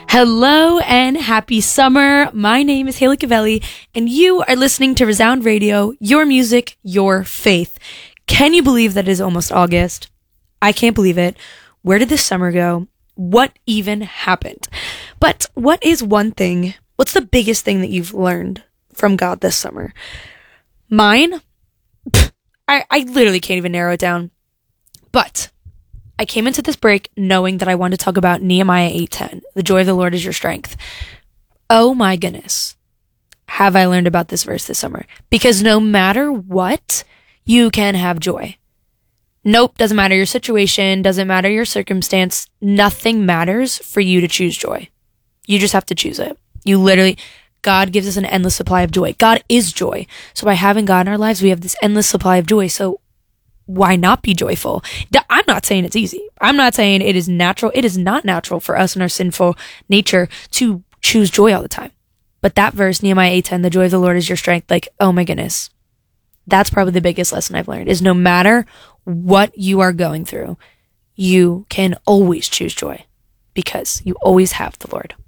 Hello and happy summer. My name is Haley Cavelli, and you are listening to Resound Radio, your music, your faith. Can you believe that it is almost August? I can't believe it. Where did this summer go? What even happened? But what's the biggest thing that you've learned from God this summer? Mine? I literally can't even narrow it down. But I came into this break knowing that I wanted to talk about Nehemiah 8:10. The joy of the Lord is your strength. Oh my goodness. Have I learned about this verse this summer? Because no matter what, you can have joy. Nope, doesn't matter your situation, doesn't matter your circumstance. Nothing matters for you to choose joy. You just have to choose it. God gives us an endless supply of joy. God is joy. So by having God in our lives, we have this endless supply of joy. So why not be joyful? I'm not saying it's easy. I'm not saying it is natural. It is not natural for us in our sinful nature to choose joy all the time. But that verse, Nehemiah 8:10, the joy of the Lord is your strength. Like, oh my goodness. That's probably the biggest lesson I've learned is no matter what you are going through, you can always choose joy because you always have the Lord.